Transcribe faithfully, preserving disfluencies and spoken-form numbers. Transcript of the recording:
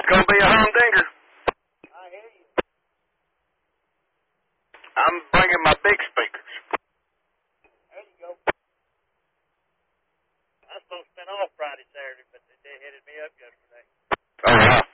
It's going to be a humdinger. I hear you. I'm bringing my Bixby.